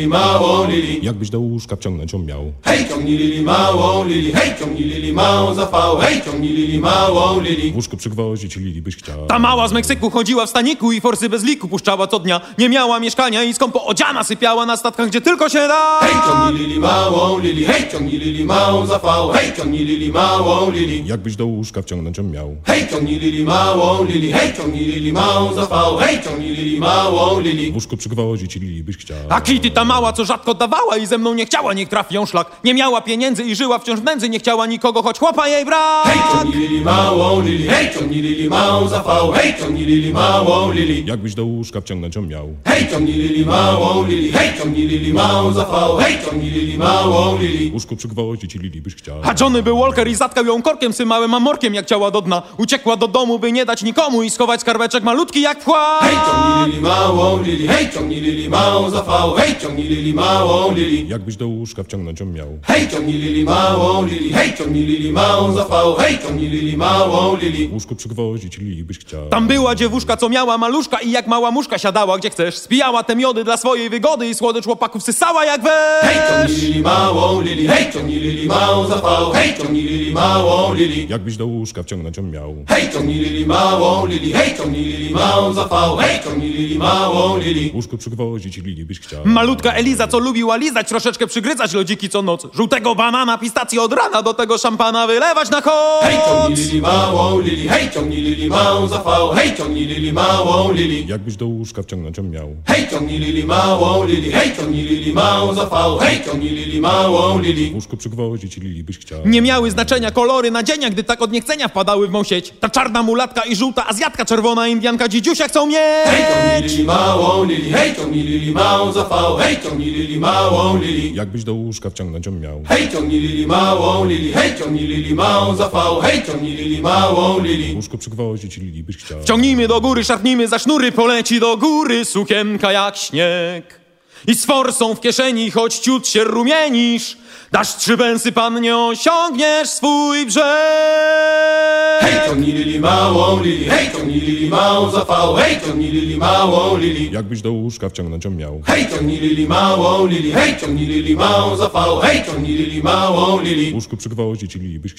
małą Lili. Jakbyś do łóżka wciągnąć ją miał. Hej, ciągnij Lili małą Lili, hej, ciągnij Lili małą za fał, hej, ciągnij Lili małą Lili. W łóżku przygwoździć Lili byś chciał. Ta mała z Meksyku chodziła w staniku i forsy bez liku puszczała co dnia. Nie miała mieszkania i skąpo odziana sypiała na statkach, gdzie tylko się da. Hej, ciągnij Lili małą Lili, hej, ciągnij Lili małą za fał, hej, ciągnij Lili małą Lili. Jakbyś do łóżka wciągnąć ją miał. Hej, ciągnij Lili małą Lili, hej, ciągnij Lili małą za fał, hej, ciągnij Lili małą Lili. W łóżku przygwoździć Lili byś chciał. A Kitty ta mała, co rzadko dawała i ze mną nie chciała, niech trafi ją szlak. Nie miała pieniędzy i żyła wciąż w nędzy, nie chciała nikogo, choć chłopa jej brak. Hej, ciągnij Lili małą Lili, hej, ciągnij Lili małą za fał, hej, ciągnij Lili małą Lili. Jakbyś do łóżka wciągnąć ją miał. Hej, ciągnij Lili małą Lili, hej, ciągnij Lili małą za fał, hej, ciągnij Lili małą Lili. W łóżku przygwoździć Lili byś chciał. A Johnny był Walker i zatkał ją korkiem symałym amorkiem, jak ciała do dna. Uciekła do domu, by nie dać nikomu i schować skarbeczek malutki jak wkład. Hej, ciągnij Lili małą Lili, hej, ciągnij Lili małą za fał, hej, ciągnij Lili małą Lili. Jakbyś do łóżka wciągnąć ją miał. Hej, ciągnij Lili małą Lili, hej, ciągnij Lili małą za fał, hej, ciągnij Lili małą Lili. W łóżku przygwoździć Lili byś chciał. Tam była dziewuszka, co miała maluszka i jak mała muszka siadała gdzie chcesz. Spijała te miody dla swojej wygody i słodycz chłopaków sysała jak Hej, ciągnij wesz. Lili małą Lili, hej, ciągnij Lili małą za fał, hej, ciągnij Lili małą Lili. Jakbyś do łóżka wciągnąć ją miał. Hej, ciągnij Lili małą Lili, hej, ciągnij Lili małą za fał, hej, ciągnij Lili małą Lili. W łóżku przygwoździć Lili byś chciał. Malutka Eliza, co lubiła lizać, troszeczkę przygryzać lodziki co noc. Żółtego banana, pistację od rana, do tego szampana wylewać na Hej, ciągnij koc. Lili małą Lili, hej, ciągnij Lili małą za fał, hej, ciągnij Lili małą Lili. Jakbyś do łóżka wciągnąć ją miał. Hej, ciągnij Lili małą Lili, hej, ciągnij Lili małą za fał, hej, ciągnij Lili małą Lili. W łóżku przygwoździć Lili byś chciał. Nie miały znaczenia kolory nadzienia, gdy tak od niechcenia wpadały w mą sieć. Ta czarna mulatka i żółta azjatka, czerwona indianka, dzidziusia chcą Hej, ciągnij mieć. Lili małą Lili, hej, ciągnij Lili małą za fał, hej, ciągnij Lili małą Lili. Jakbyś do łóżka wciągnąć ją miał. Hej, ciągnij Lili małą Lili, hej, ciągnij Lili małą za fał, hej, ciągnij Lili małą W Lili. łóżku przygwoździć Lili byś chciał. Ciągnijmy do góry, szarpnijmy za sznury, poleci do góry sukienka jak śnieg. I z forsą w kieszeni, choć ciut się rumienisz, dasz 3 pensy, pan, nie osiągniesz swój brzeg. Hej, ciągnij Lili małą Lili, hej, ciągnij Lili małą za fał, hej, ciągnij Lili małą Lili. Jakbyś do łóżka wciągnąć ją miał. Hej, ciągnij Lili małą Lili, hej, ciągnij Lili małą za fał, hej, ciągnij Lili małą W Lili. łóżku przygwoździć Lili byś chciał.